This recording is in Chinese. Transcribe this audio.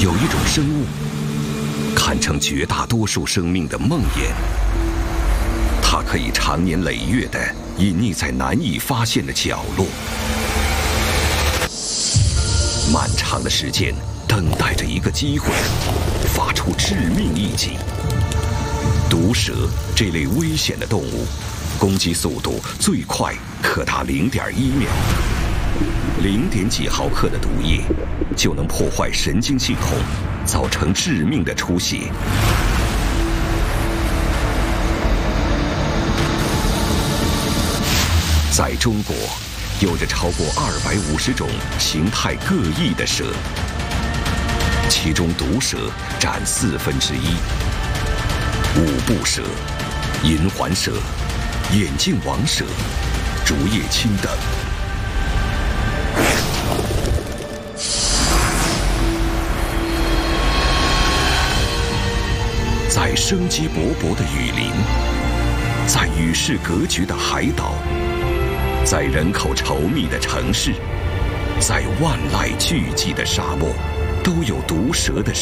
有一种生物，堪称绝大多数生命的梦魇。它可以长年累月地隐匿在难以发现的角落，漫长的时间等待着一个机会，发出致命一击。毒蛇这类危险的动物，攻击速度最快可达0.1秒，0点几毫克的毒液就能破坏神经系统，造成致命的出血。在中国，有着超过250种形态各异的蛇，其中毒蛇占1/4，五步蛇、银环蛇、眼镜王蛇、竹叶青等。在生机勃勃的雨林，在与世隔绝的海岛，在人口稠密的城市，在万籁俱寂的沙漠，都有毒蛇的